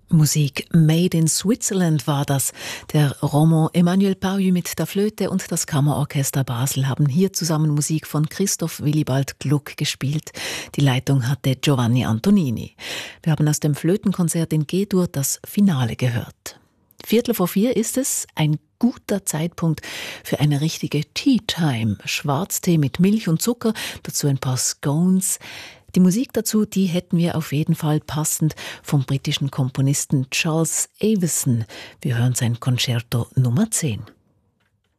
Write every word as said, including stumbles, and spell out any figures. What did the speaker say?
Musik Made in Switzerland war das. Der Roman Emmanuel Pariu mit der Flöte und das Kammerorchester Basel haben hier zusammen Musik von Christoph Willibald Gluck gespielt. Die Leitung hatte Giovanni Antonini. Wir haben aus dem Flötenkonzert in G-Dur das Finale gehört. Viertel vor vier ist es, ein guter Zeitpunkt für eine richtige Tea Time. Schwarztee mit Milch und Zucker, dazu ein paar Scones. Die Musik dazu, die hätten wir auf jeden Fall passend vom britischen Komponisten Charles Avison. Wir hören sein Concerto Nummer zehn.